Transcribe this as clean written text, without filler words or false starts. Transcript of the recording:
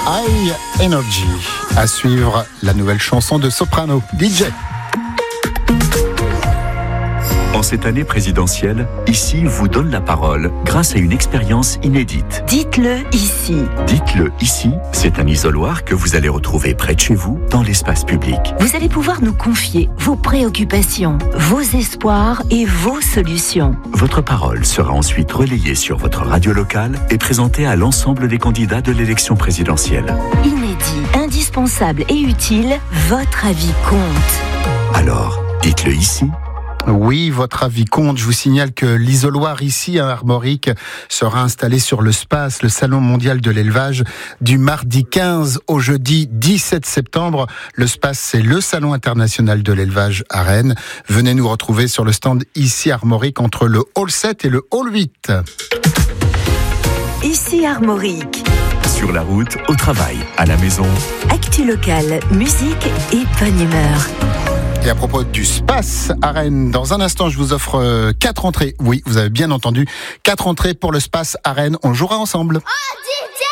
High Energy. À suivre, la nouvelle chanson de Soprano, DJ. En cette année présidentielle, Ici vous donne la parole grâce à une expérience inédite. Dites-le ici. Dites-le ici, c'est un isoloir que vous allez retrouver près de chez vous, dans l'espace public. Vous allez pouvoir nous confier vos préoccupations, vos espoirs et vos solutions. Votre parole sera ensuite relayée sur votre radio locale et présentée à l'ensemble des candidats de l'élection présidentielle. Inédit, indispensable et utile, votre avis compte. Alors, dites-le ici. Oui, votre avis compte. Je vous signale que l'isoloir ici à Armorique sera installé sur le SPACE, le Salon mondial de l'élevage, du mardi 15 au jeudi 17 septembre. Le SPACE, c'est le Salon international de l'élevage à Rennes. Venez nous retrouver sur le stand ici à Armorique entre le hall 7 et le hall 8. Ici Armorique. Sur la route, au travail, à la maison. Actu locale, musique et bonne humeur. Et à propos du SPACE à Rennes, dans un instant, je vous offre 4 entrées. Oui, vous avez bien entendu, 4 entrées pour le SPACE à Rennes. On jouera ensemble.